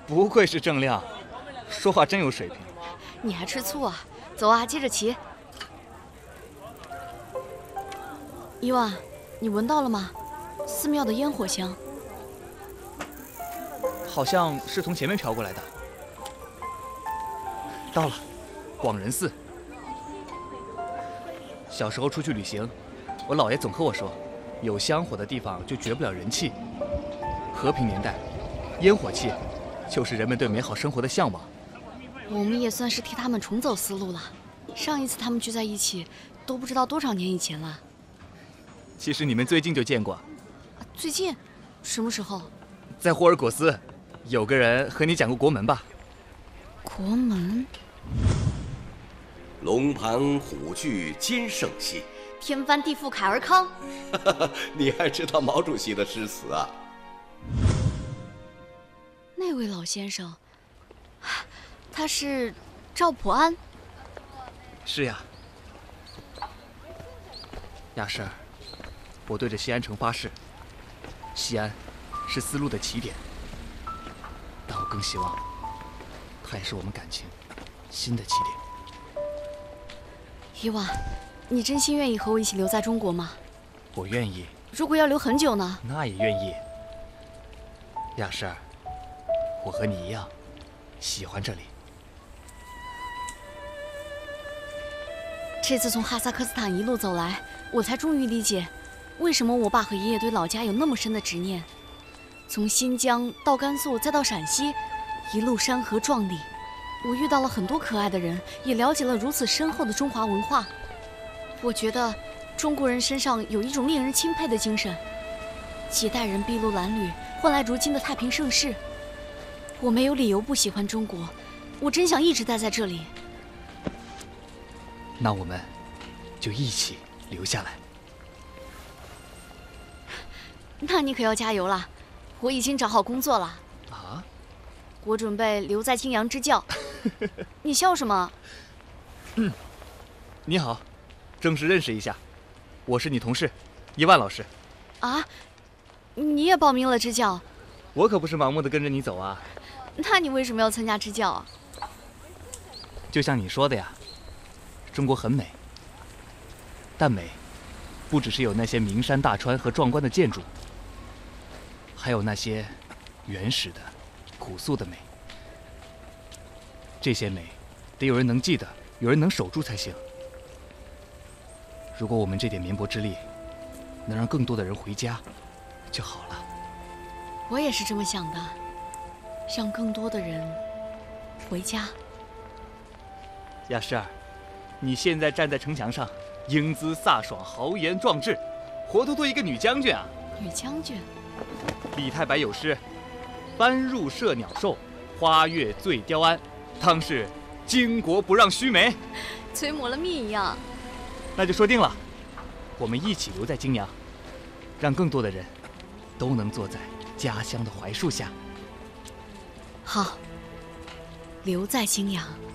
不愧是郑亮，说话真有水平。 你还吃醋啊？走啊，接着骑。伊万，你闻到了吗？寺庙的烟火香， 好像是从前面飘过来的。到了，广仁寺。小时候出去旅行，我姥爷总和我说，有香火的地方就绝不了人气。和平年代，烟火气就是人们对美好生活的向往。 我们也算是替他们重走思路了。上一次他们聚在一起，都不知道多少年以前了。 其实你们最近就见过。 最近？什么时候？ 在霍尔果斯，有个人和你讲过国门吧？ 国门。 龙盘虎踞今盛熙， 天翻地覆凯而康。 你还知道毛主席的诗词啊？ 那位老先生，他是赵普安。 是呀，亚婶儿，我对着西安城发誓，西安是丝路的起点，但我更希望它也是我们感情新的起点。 伊娃，你真心愿意和我一起留在中国吗？ 我愿意。 如果要留很久呢？ 那也愿意。亚婶儿，我和你一样，喜欢这里。 这次从哈萨克斯坦一路走来，我才终于理解，为什么我爸和爷爷对老家有那么深的执念。从新疆到甘肃，再到陕西，一路山河壮丽。我遇到了很多可爱的人，也了解了如此深厚的中华文化。我觉得中国人身上有一种令人钦佩的精神，几代人筚路蓝缕，换来如今的太平盛世。我没有理由不喜欢中国，我真想一直待在这里。 那我们就一起留下来。 那你可要加油了，我已经找好工作了。 啊？ 我准备留在泾阳支教。你笑什么？ 你好，正式认识一下，我是你同事，伊万老师。 啊，你也报名了支教？ 我可不是盲目的跟着你走啊。 那你为什么要参加支教啊？ 就像你说的呀，中国很美，但美不只是有那些名山大川和壮观的建筑，还有那些原始的、朴素的美。这些美得有人能记得，有人能守住才行。如果我们这点绵薄之力能让更多的人回家就好了。 我也是这么想的，让更多的人回家。 亚诗儿，你现在站在城墙上，英姿飒爽，豪言壮志，活脱脱一个女将军啊！ 女将军。 李太白有诗：“斑入射鸟兽，花月醉雕鞍。当是巾帼不让须眉。” 催抹了蜜一样。 那就说定了，我们一起留在泾阳，让更多的人都能坐在家乡的槐树下。 好，留在泾阳。